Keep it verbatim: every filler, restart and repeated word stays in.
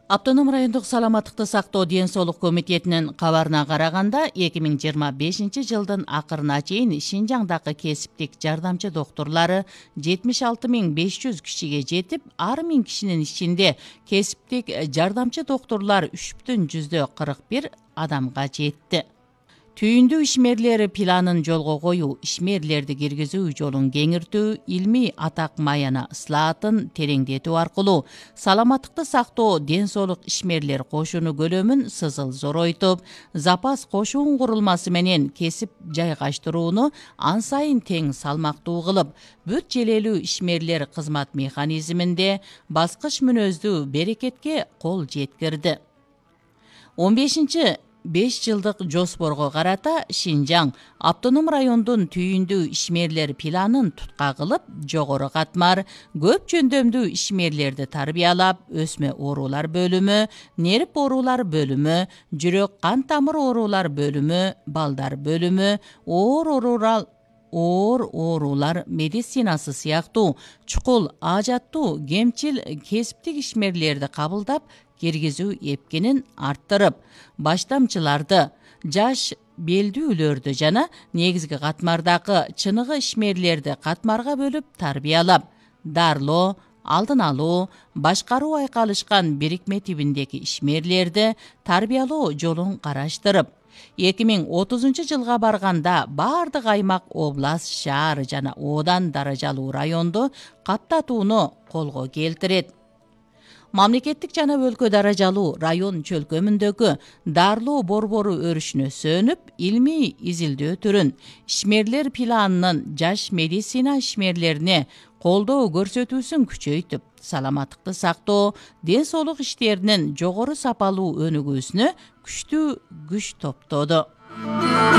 Автоном райондук саламаттыкты сактоо ден соолук комитетинин кабарына караганда эки миң жыйырма бешинчи жылдын акырына чейин Шинжаңдагы кесиптик жардамчы доктурлары жетимиш алты миң беш жүз кишиге жетип, ар миң кишинин ичинде кесиптик жардамчы доктурлар үч бүтүн жүздө кырк бир адамга жетти. Түйүндүү ишмерлери планын жолго коюу, ишмерлерди киргизүү жолун кеңиртүү, илмий атак маяна ыслаатын тереңдетүү аркылуу саламаттыкты сактоо ден соолук ишмерлер кошуну көлөмүн сызыл зоройтуп, запас кошун курулмасы менен кесип жайгаштырууну ан сайын тең салмактуу кылып, бүт желелүү ишмерлер кызмат механизминде баскыч мүнөздүү берекетке кол жеткирди. он бешинчи беш жылдык жоспорго карата Шинжаң автоном райондун түйүндүү ишмерлер планын тутка кылып, жогору катмар, көп жөндөмдүү ишмерлерди тарбиялап, өсмө оорулар бөлүмү, нерип оорулар бөлүмү, жүрөк кан тамыр оорулар бөлүмү, балдар бөлүмү, оор оорулар оор оорулар медицинасы сыяктуу чукул аажаттуу кемчил кесиптик ишмерлерди кабылдап киргизүү эпкенин арттырып, баштамчыларды, жаш белдүүлөрдү жана негизги катмардагы чыныгы ишмерлерди катмарга бөлүп тарбиялап, дарылоо, алдын алуу, башкаруу айкалышкан бирикме тибиндеги ишмерлерди тарбиялоо жолун караштырып, эки миң отузунчу жылга барганда бардык аймак, област, шаар жана оодан даражалуу районду каттатууну колго келтирет. Мамлекеттик жана өлкө даражалуу район чөлкөмүндөгү дарылоо борбору өрүшүнө сөнүп, илмий изилдөө түрүн, ишмерлер планынын жаш медицина ишмерлерине колдоо көрсөтүүсүн күчөйтүп, саламаттыкты сактоо, ден соолук иштеринин жогору сапалуу өнүгүүсүнө күчтүү күч топтоду.